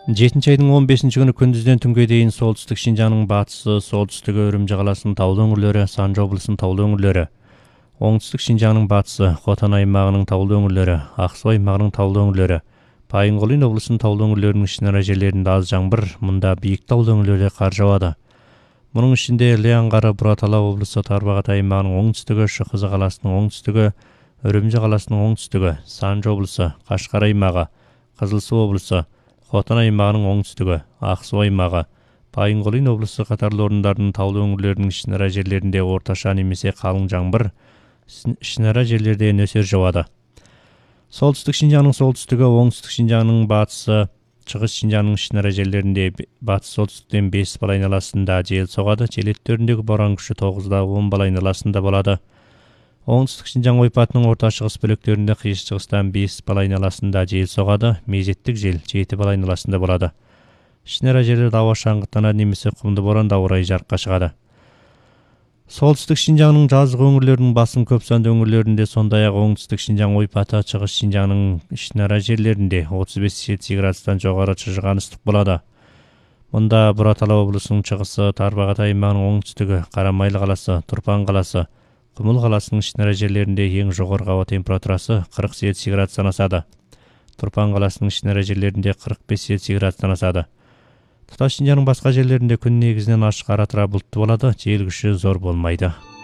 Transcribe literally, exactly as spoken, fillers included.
жетинчи айдын он бешинчи күнү күндүздөн түнгө дейин солтүстүк Шинжаңдын батысы, солтүстүгү Үрүмчү каласынын таулуу өңүрлөрү, Санжы облусунун таулуу өңүрлөрү, оңтүстүк Шинжаңдын батысы, Хотан аймагынын таулуу өңүрлөрү, Ак Суу аймагынын таулуу өңүрлөрү, Пайынгулин облусунун таулуу өңүрлөрүнүн ичинара жерлеринде аз жаңбыр, мында бийик таулуу өңүрлөрдө кар жаады. Мунун ичинде Леан кары Бура Талап облусу, Тарбагат аймагынын оңтүстүгү, Шыкызы каласынын оңтүстүгү, Үрүмчү каласынын оңтүстүгү, Санжы облусу, Кашкар аймагы, Кызыл Суу облусу, Хотан аймагынын оңтүстүгү, Ак Суу аймагы, Пайынгулин облусу катарлуу орундардын таулуу өңүрлөрүнүн ичинара жерлеринде орточа немесе калың жаңбыр, ичинара жерлерде нөсөр жаады. Солтүстүк Шинжаңдын солтүстүгү, оңтүстүк Шинжаңдын батысы, Чыгыс Шинжаңдын ичинара жерлеринде батыс солтүстүктөн беш бал айналасында жел согады, желектериндеги боран күчү тогузда он бал айналасында болот. Оңтүстүк Шинжаң ойпатынын орто чыгыс бөлөктөрүндө кыйыш чыгыстан беш бал айналасында жел согады, мезеттик жел жети бал айналасында болот. Ичинара жерлерде аба шаңгыттанат немесе кумду борон дабырай жарыкка чыгат. Солтүстүк Шинжаңдын жазгы өңүрлөрүнүн басым көп сандуу өңүрлөрүндө, сондай эле оңтүстүк Шинжаң ойпаты, Чыгыс Шинжаңдын ичинара жерлеринде отуз беш Цельсий градустан жогору чыжыган ыстык болот. Мында Бура Талап облусунун чыгысы, Тарбагат аймагынын оңтүстүгү, Карамайлы каласы, Турпан каласы, Кумул каласынын ичинара жерлеринде эң жогорку аба температурасы кырк Цельсий градустан асады. Турпан каласынын ичинара жерлеринде кырк беш Цельсий градустан асады. Туташ Шинжаңдын башка жерлеринде күн негизинен ачык ара-тыра булуттуу болот, жел күчү зор болмойт.